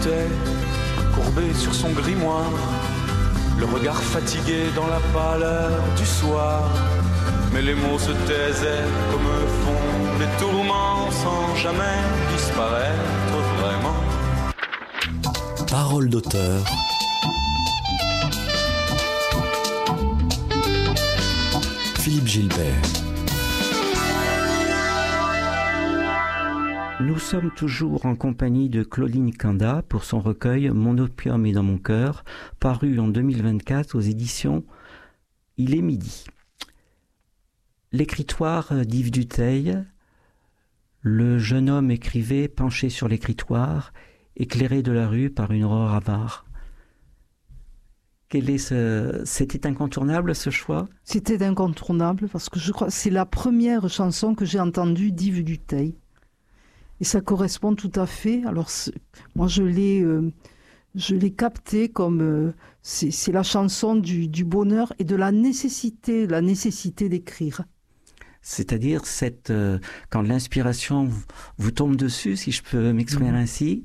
écoutait, courbé sur son grimoire, le regard fatigué dans la pâleur du soir. Mais les mots se taisaient comme font les tourments sans jamais disparaître vraiment. Parole d'auteur. Philippe Gilbert. Nous sommes toujours en compagnie de Claudine Kanda pour son recueil « Mon opium est dans mon cœur », paru en 2024 aux éditions Il est midi. L'écritoire d'Yves Dutheil, le jeune homme écrivait penché sur l'écritoire, éclairé de la rue par une aurore avare. C'était incontournable ce choix ? C'était incontournable parce que je crois que c'est la première chanson que j'ai entendue d'Yves Dutheil. Et ça correspond tout à fait. Alors moi je l'ai capté comme c'est la chanson du bonheur et de la nécessité d'écrire. C'est-à-dire quand l'inspiration vous tombe dessus, si je peux m'exprimer ainsi,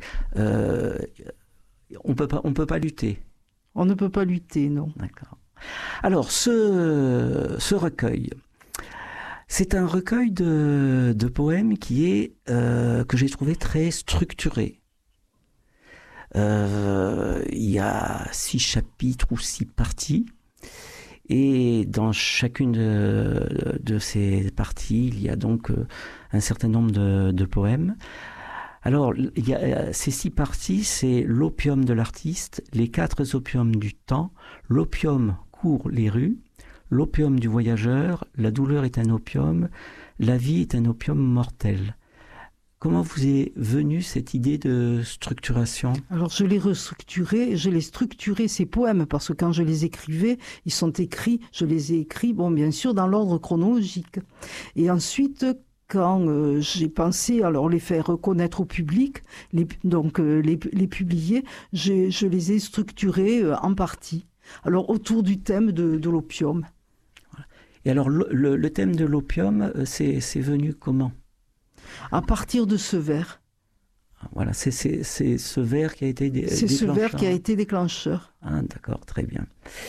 on peut pas lutter. On ne peut pas lutter, non. D'accord. Alors ce recueil, c'est un recueil de poèmes que j'ai trouvé très structuré. Il y a 6 chapitres ou 6 parties. Et dans chacune de ces parties, il y a donc un certain nombre de poèmes. Alors, il y a ces 6 parties, c'est l'opium de l'artiste, les 4 opiums du temps, l'opium court les rues, l'opium du voyageur, la douleur est un opium, la vie est un opium mortel. Comment vous est venue cette idée de structuration ? Alors je l'ai structuré ces poèmes parce que quand je les écrivais, je les ai écrits, bien sûr, dans l'ordre chronologique. Et ensuite, quand j'ai pensé alors les faire reconnaître au public, les publier, je les ai structurés en partie. Alors autour du thème de l'opium. Et alors le thème de l'opium, c'est venu comment ? À partir de ce vers. Voilà, c'est ce vers qui a été déclencheur. C'est ce vers qui a été déclencheur. Ah, d'accord, très bien.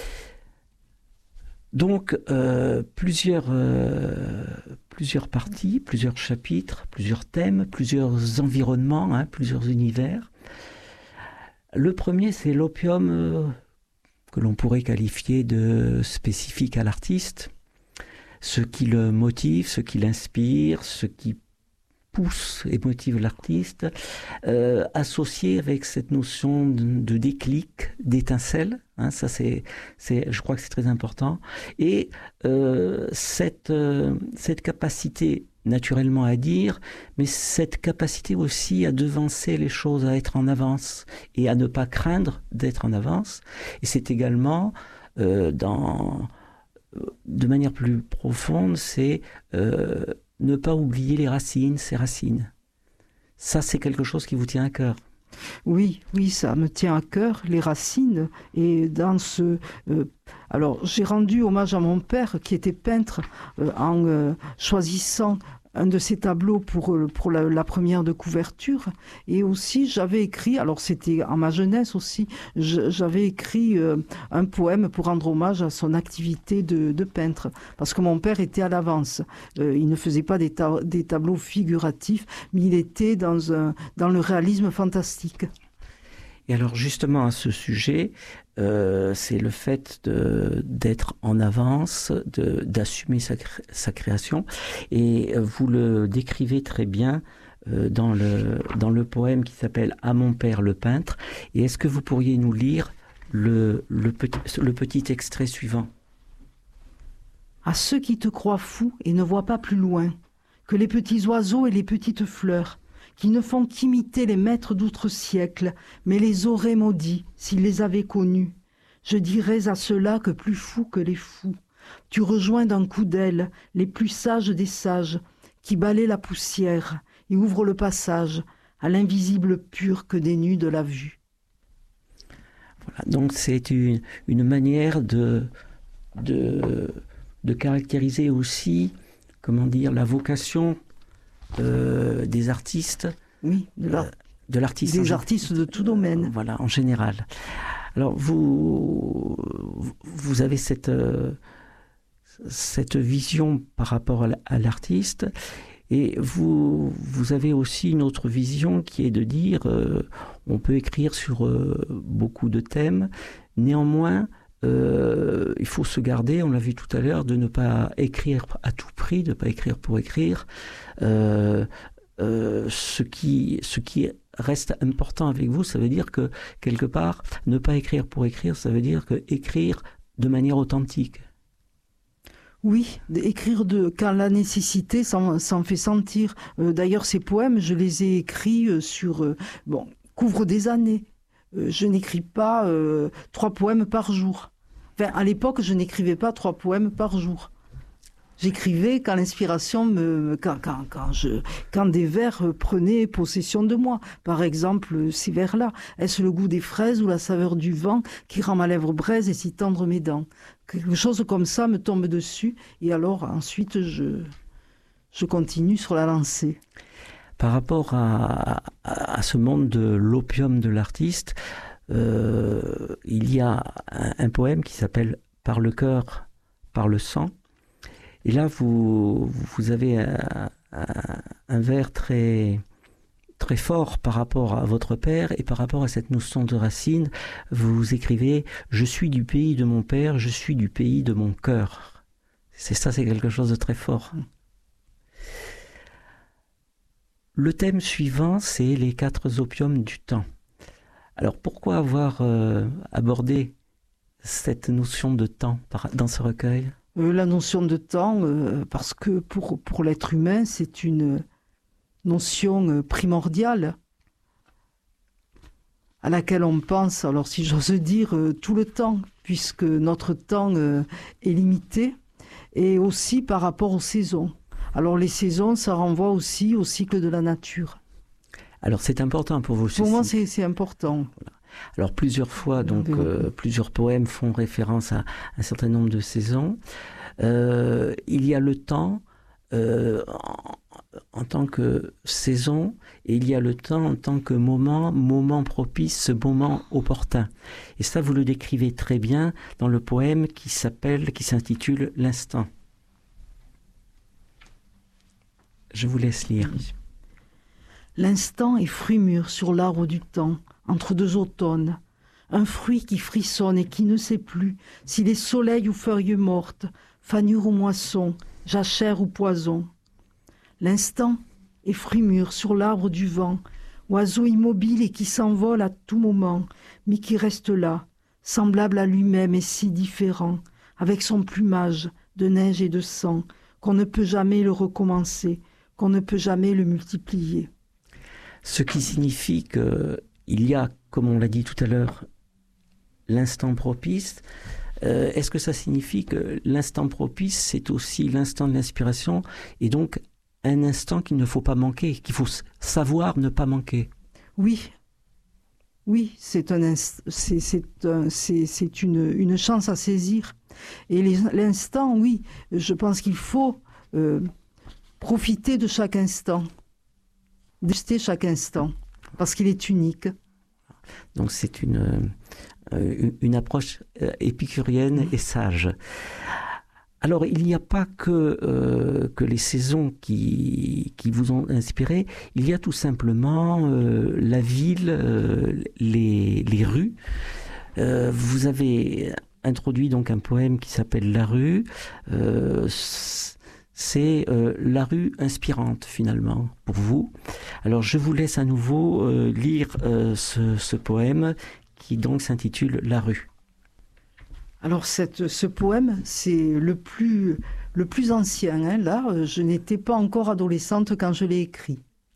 Donc, plusieurs parties, plusieurs chapitres, plusieurs thèmes, plusieurs environnements, plusieurs univers. Le premier, c'est l'opium que l'on pourrait qualifier de spécifique à l'artiste. Ce qui le motive, ce qui l'inspire, ce qui pousse et motive l'artiste, associé avec cette notion de déclic, d'étincelle, ça je crois que c'est très important, et cette capacité naturellement à dire, mais cette capacité aussi à devancer les choses, à être en avance et à ne pas craindre d'être en avance. Et c'est également de manière plus profonde, c'est ne pas oublier les racines, ses racines. Ça, c'est quelque chose qui vous tient à cœur. Oui, ça me tient à cœur, les racines. Et dans alors, j'ai rendu hommage à mon père, qui était peintre, en choisissant un de ses tableaux pour la première de couverture. Et aussi, j'avais écrit, alors c'était en ma jeunesse aussi, j'avais écrit un poème pour rendre hommage à son activité de peintre. Parce que mon père était à l'avance. Il ne faisait pas des tableaux figuratifs, mais il était dans le réalisme fantastique. Et alors justement à ce sujet, c'est le fait d'être en avance, d'assumer sa création. Et vous le décrivez très bien dans le poème qui s'appelle « À mon père le peintre ». Et est-ce que vous pourriez nous lire le petit extrait suivant ? À ceux qui te croient fou et ne voient pas plus loin que les petits oiseaux et les petites fleurs, qui ne font qu'imiter les maîtres d'outre siècles, mais les auraient maudits s'ils les avaient connus. Je dirais à ceux-là que plus fous que les fous, tu rejoins d'un coup d'aile les plus sages des sages, qui balaient la poussière et ouvrent le passage à l'invisible pur que dénude la vue. Voilà, donc c'est une manière de caractériser aussi, comment dire, la vocation des artistes, oui, De l'artiste. Des artistes de tout domaine. Voilà, en général. Alors, vous avez cette vision par rapport à l'artiste, et vous avez aussi une autre vision qui est de dire on peut écrire sur beaucoup de thèmes, néanmoins il faut se garder, on l'a vu tout à l'heure, de ne pas écrire à tout prix, de ne pas écrire pour écrire. Ce qui reste important avec vous, ça veut dire que quelque part, ne pas écrire pour écrire, ça veut dire que écrire de manière authentique. Oui, écrire quand la nécessité s'en fait sentir. D'ailleurs, ces poèmes, je les ai écrits couvrent des années. Je n'écris pas 3 poèmes par jour. Enfin, à l'époque, je n'écrivais pas 3 poèmes par jour. J'écrivais quand l'inspiration quand des vers prenaient possession de moi. Par exemple, ces vers-là. Est-ce le goût des fraises ou la saveur du vent qui rend ma lèvre braise et si tendre mes dents? Quelque chose comme ça me tombe dessus. Et alors, ensuite, je continue sur la lancée. Par rapport à ce monde de l'opium de l'artiste, il y a un poème qui s'appelle « Par le cœur, par le sang ». Et là, vous avez un vers très, très fort par rapport à votre père et par rapport à cette notion de racine. Vous écrivez « Je suis du pays de mon père, je suis du pays de mon cœur ». C'est quelque chose de très fort. Le thème suivant, c'est les 4 opiums du temps. Alors, pourquoi avoir abordé cette notion de temps dans ce recueil ? La notion de temps, parce que pour l'être humain, c'est une notion primordiale à laquelle on pense, alors si j'ose dire, tout le temps, puisque notre temps est limité, et aussi par rapport aux saisons. Alors les saisons, ça renvoie aussi au cycle de la nature. Alors c'est important pour vous. Pour moi, c'est important. Voilà. Alors plusieurs fois, plusieurs poèmes font référence à un certain nombre de saisons. Il y a le temps en tant que saison, et il y a le temps en tant que moment propice, moment opportun. Et ça, vous le décrivez très bien dans le poème qui s'intitule « L'instant ». Je vous laisse lire. L'instant est fruit mûr sur l'arbre du temps, entre 2 automnes. Un fruit qui frissonne et qui ne sait plus s'il est soleil ou feuille morte, fanure ou moisson, jachère ou poison. L'instant est fruit mûr sur l'arbre du vent, oiseau immobile et qui s'envole à tout moment, mais qui reste là, semblable à lui-même et si différent, avec son plumage de neige et de sang, qu'on ne peut jamais le recommencer, qu'on ne peut jamais le multiplier. Ce qui signifie qu'il y a, comme on l'a dit tout à l'heure, l'instant propice. Est-ce que ça signifie que l'instant propice, c'est aussi l'instant de l'inspiration et donc un instant qu'il ne faut pas manquer, qu'il faut savoir ne pas manquer? Oui, c'est une chance à saisir. Et l'instant, oui, je pense qu'il faut profiter de chaque instant, déguster chaque instant, parce qu'il est unique. Donc c'est une approche épicurienne et sage. Alors il n'y a pas que les saisons qui vous ont inspiré, il y a tout simplement la ville, les rues. Vous avez introduit donc un poème qui s'appelle « La rue ». C'est la rue inspirante finalement pour vous. Alors je vous laisse à nouveau lire ce poème qui donc s'intitule « La rue ». Alors ce poème, c'est le plus ancien. Hein. Là, je n'étais pas encore adolescente quand je l'ai écrit.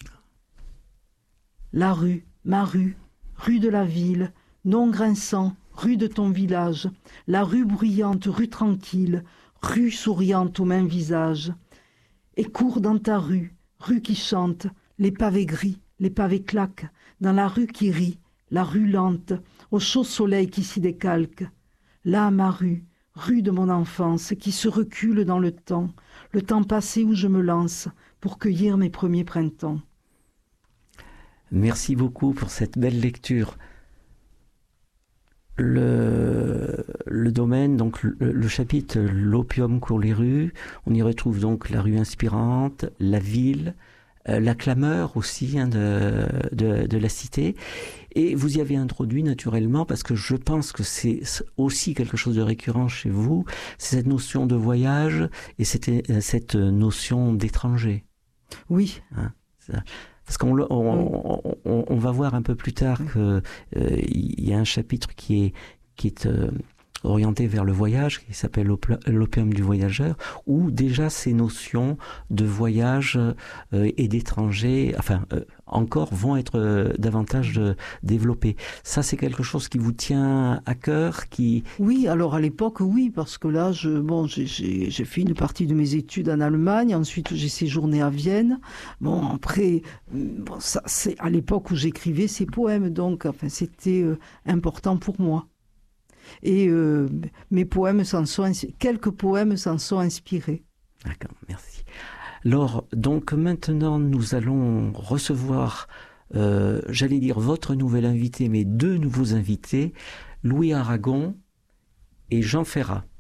La rue, ma rue, rue de la ville, non grinçant, rue de ton village, la rue bruyante, rue tranquille, rue souriante au même visage. Et cours dans ta rue, rue qui chante, les pavés gris, les pavés claquent, dans la rue qui rit, la rue lente, au chaud soleil qui s'y décalque. Là, ma rue, rue de mon enfance, qui se recule dans le temps passé où je me lance pour cueillir mes premiers printemps. Merci beaucoup pour cette belle lecture. Le domaine, donc le chapitre L'opium court les rues, on y retrouve donc la rue inspirante, la ville, la clameur aussi de la cité. Et vous y avez introduit naturellement, parce que je pense que c'est aussi quelque chose de récurrent chez vous, c'est cette notion de voyage et cette notion d'étranger. Oui. Hein, parce qu'on va voir un peu plus tard qu'il y a un chapitre qui est orienté vers le voyage, qui s'appelle l'opium du voyageur, où déjà ces notions de voyage et d'étranger, encore vont être davantage développées. Ça, c'est quelque chose qui vous tient à cœur, Oui, alors à l'époque, oui, parce que là, j'ai fait une partie de mes études en Allemagne, ensuite j'ai séjourné à Vienne. Bon, après, ça, c'est à l'époque où j'écrivais ces poèmes, donc c'était important pour moi. Et quelques poèmes s'en sont inspirés. D'accord, merci. Alors, donc maintenant, nous allons recevoir, j'allais dire votre nouvel invité, mais deux nouveaux invités, Louis Aragon et Jean Ferrat.